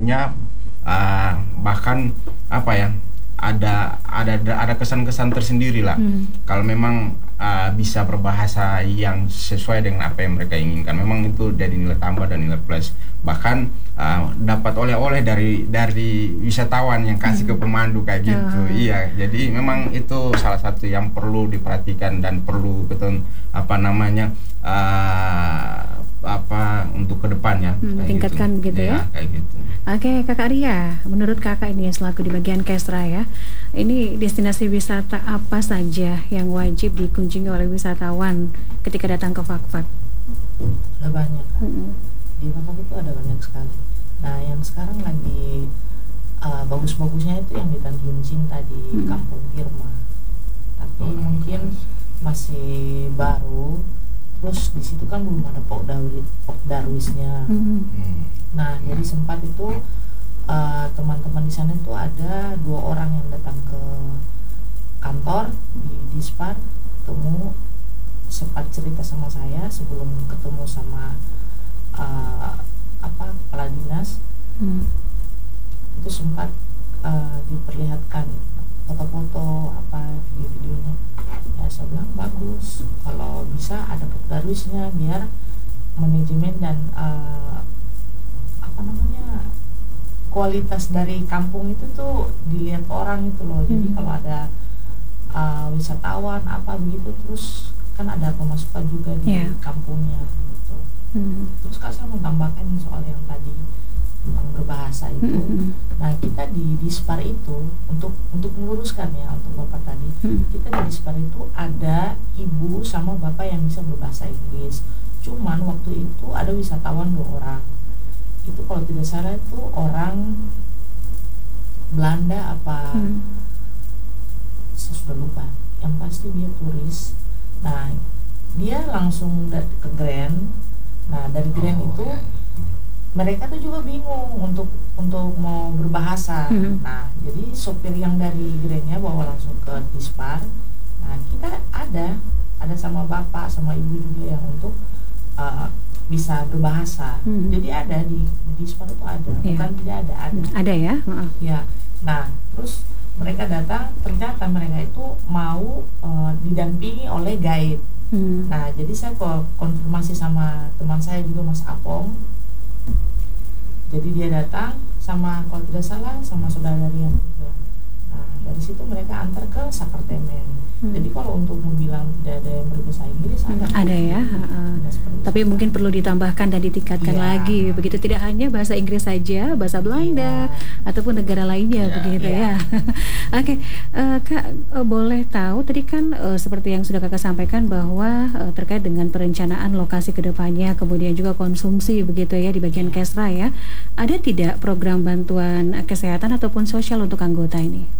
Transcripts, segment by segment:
artinya bahkan apa ya, ada kesan-kesan tersendiri lah. Kalau memang bisa berbahasa yang sesuai dengan apa yang mereka inginkan, memang itu jadi nilai tambah dan nilai plus. Bahkan dapat oleh-oleh dari wisatawan yang kasih ke pemandu kayak gitu. Iya, jadi memang itu salah satu yang perlu diperhatikan dan perlu betul untuk kedepannya tingkatkan gitu ya. Kayak gitu. Oke, Kakak Ria, menurut Kakak ini selaku di bagian Kesra ya, ini destinasi wisata apa saja yang wajib dikunjungi oleh wisatawan ketika datang ke Fakfak? Ada banyak kan. Di Fakfak itu ada banyak sekali. Nah, yang sekarang lagi bagus-bagusnya itu yang di Tanjung Cinta di Kampung Kirma. Tapi mungkin masih baru. Terus di situ kan belum ada Pokdarwisnya. Nah, jadi sempat itu teman-teman di sana itu ada 2 orang yang datang ke kantor di Dispar, ketemu, sempat cerita sama saya sebelum ketemu sama kepala dinas. Itu sempat diperlihatkan foto-foto video-videonya. Ya saya bilang bagus, kalau bisa ada Pokdarwisnya biar manajemen dan kualitas dari kampung itu tuh dilihat orang itu loh. Jadi kalau ada wisatawan begitu, terus kan ada pemasukan juga di kampungnya gitu. Terus saya mau tambahkan soal yang tadi tentang berbahasa itu. Nah, kita di Dispar itu untuk meluruskan ya untuk Bapak tadi, kita di Dispar itu ada ibu sama bapak yang bisa berbahasa Inggris. Cuman waktu itu ada wisatawan 2 orang. Itu kalau tidak salah itu orang Belanda saya sudah lupa. Yang pasti dia turis. Nah, dia langsung ke Grand. Nah, dari Grand itu mereka tuh juga bingung untuk mau berbahasa. Nah, jadi sopir yang dari Grandnya bawa langsung ke Dispar. Nah, kita ada sama bapak sama ibu juga yang untuk bisa berbahasa. Jadi ada di Dispar itu ada, bukan tidak ada. Ada ya? Ya. Nah, terus mereka datang, ternyata mereka itu mau didampingi oleh guide. Nah, jadi saya konfirmasi sama teman saya juga, Mas Apong. Jadi dia datang sama, kalau tidak salah, sama saudara Rian juga. Nah, dari situ mereka antar ke Sakartemen. Jadi kalau untuk mau bilang tidak ada yang berbahasa Inggris, ada ya. Tapi mungkin perlu ditambahkan dan ditingkatkan lagi. Begitu, tidak hanya bahasa Inggris saja, bahasa Belanda ataupun negara lainnya begitu ya. Oke, Kak, boleh tahu tadi kan seperti yang sudah Kakak sampaikan bahwa terkait dengan perencanaan lokasi kedepannya, kemudian juga konsumsi begitu ya di bagian Kesra ya. Ada tidak program bantuan kesehatan ataupun sosial untuk anggota ini?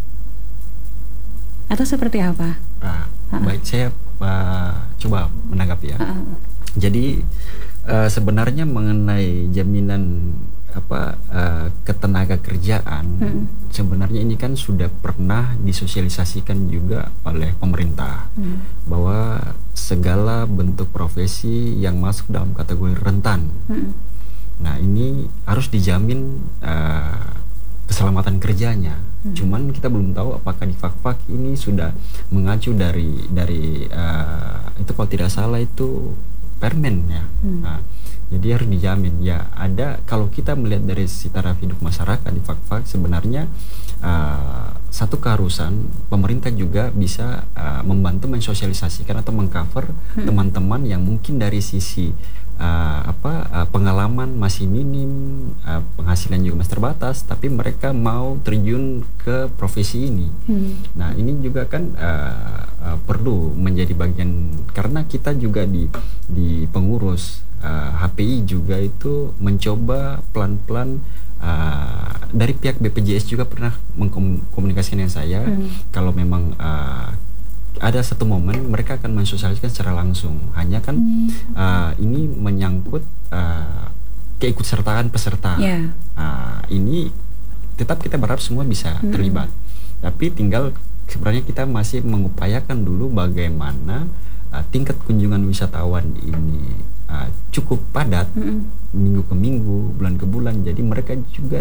Atau seperti apa? Baik, saya coba menanggapi ya. Jadi sebenarnya mengenai jaminan ketenaga kerjaan, sebenarnya ini kan sudah pernah disosialisasikan juga oleh pemerintah bahwa segala bentuk profesi yang masuk dalam kategori rentan, nah ini harus dijamin keselamatan kerjanya. Cuman kita belum tahu apakah di Fakfak ini sudah mengacu dari itu, kalau tidak salah itu permen ya. Nah, jadi harus dijamin ya. Ada, kalau kita melihat dari sisi taraf hidup masyarakat di Fakfak, sebenarnya satu keharusan pemerintah juga bisa membantu mensosialisasikan atau mengcover teman-teman yang mungkin dari sisi pengalaman masih minim, penghasilan juga masih terbatas, tapi mereka mau terjun ke profesi ini. Nah, ini juga kan perlu menjadi bagian, karena kita juga di pengurus HPI juga itu mencoba pelan-pelan, dari pihak BPJS juga pernah mengkomunikasikan dengan saya, kalau memang ada satu momen mereka akan mensosialisasikan secara langsung. Hanya kan ini menyangkut keikutsertaan peserta. Ini tetap kita berharap semua bisa terlibat. Tapi tinggal sebenarnya kita masih mengupayakan dulu bagaimana tingkat kunjungan wisatawan ini cukup padat, minggu ke minggu, bulan ke bulan. Jadi mereka juga